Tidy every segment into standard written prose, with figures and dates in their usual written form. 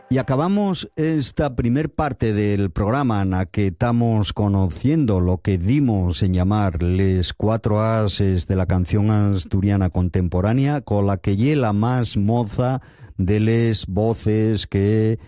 Y acabamos esta primer parte del programa en la que estamos conociendo lo que dimos en llamar les cuatro ases de la canción asturiana contemporánea, con la que lle la más moza de les voces que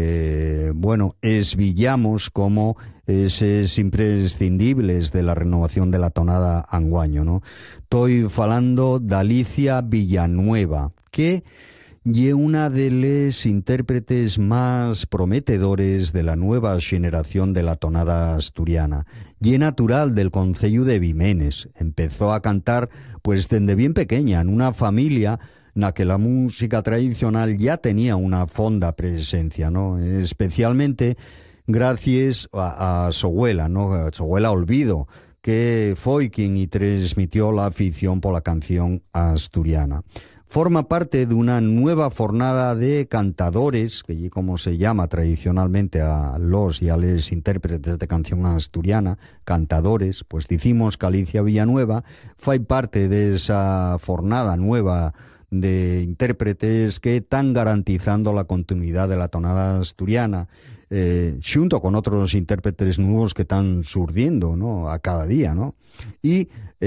esvillamos como eses imprescindibles de la renovación de la tonada anguaño, ¿no? Estoy falando de Alicia Villanueva, que y una de les intérpretes más prometedores de la nueva generación de la tonada asturiana. Y natural del concello de Vimenes. Empezó a cantar pues desde bien pequeña en una familia en la que la música tradicional ya tenía una fonda presencia, ¿no? Especialmente gracias a su abuela, ¿no? A su abuela Olvido, que fue quien y transmitió la afición por la canción asturiana. Forma parte de una nueva fornada de cantadores, que como se llama tradicionalmente a los y a les intérpretes de canción asturiana, cantadores, pues decimos que Alicia Villanueva fue parte de esa fornada nueva de intérpretes que están garantizando la continuidad de la tonada asturiana, junto con otros intérpretes nuevos que están surgiendo, ¿no? A cada día, ¿no? Y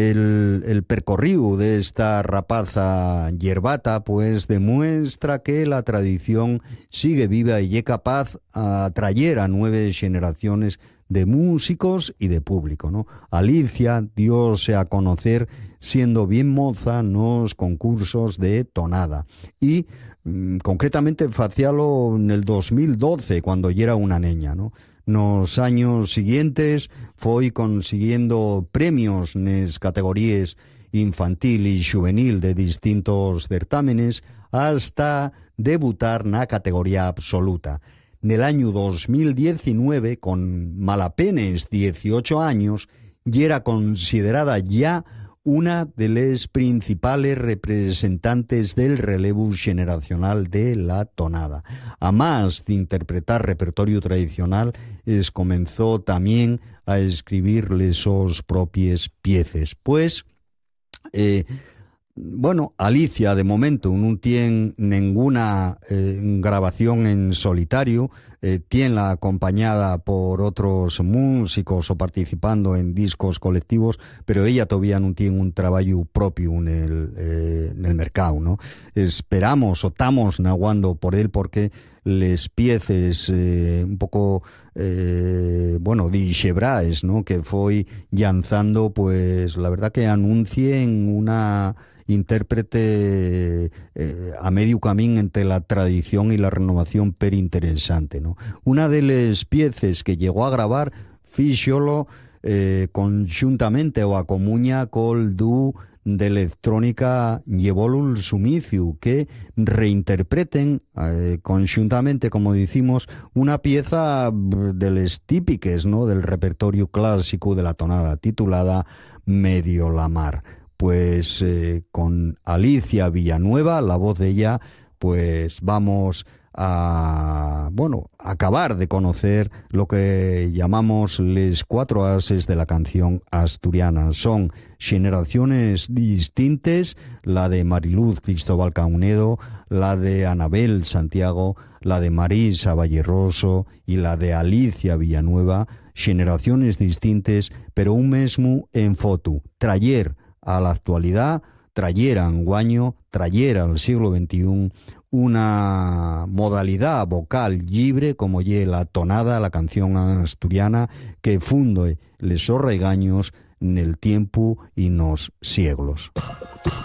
el percorrido de esta rapaza yerbata pues demuestra que la tradición sigue viva y es capaz de atraer a nuevas generaciones de músicos y de público, ¿no? Alicia diose a conocer siendo bien moza en los concursos de tonada y concretamente facialo en el 2012 cuando ya era una niña, ¿no? Nos años siguientes fue consiguiendo premios en las categorías infantil y juvenil de distintos certámenes hasta debutar en la categoría absoluta. En el año 2019, con malapenes 18 años, y era considerada ya una de las principales representantes del relevo generacional de la tonada. A más de interpretar repertorio tradicional, comenzó también a escribirle sus propias piezas. Pues, Alicia de momento no tiene ninguna grabación en solitario, tiene la acompañada por otros músicos o participando en discos colectivos, pero ella todavía no tiene un trabajo propio en el mercado, ¿no? Esperamos o estamos naguando por él porque les piezas un poco dixebraes, ¿no? Que fue llanzando, pues la verdad que anuncien una intérprete a medio camino entre la tradición y la renovación per interesante, ¿no? Una de las piezas que llegó a grabar fíxolo conjuntamente o a comuña col dúo de electrónica Llevó'l Sumiciu, que reinterpreten conjuntamente, como decimos, una pieza de las típicas, ¿no? Del repertorio clásico de la tonada, titulada Medio la Mar. Pues con Alicia Villanueva, la voz de ella, pues vamos a acabar de conocer lo que llamamos les cuatro ases de la canción asturiana. Son generaciones distintas, la de Mariluz Cristóbal Caunedo, la de Anabel Santiago, la de Marisa Valleroso y la de Alicia Villanueva, generaciones distintas, pero un mismo en foto, trayer a la actualidad, trayer a anguaño, trayer al siglo XXI, una modalidad vocal libre como ye la tonada, la canción asturiana, que funde les regaños en el tiempo y nos siglos.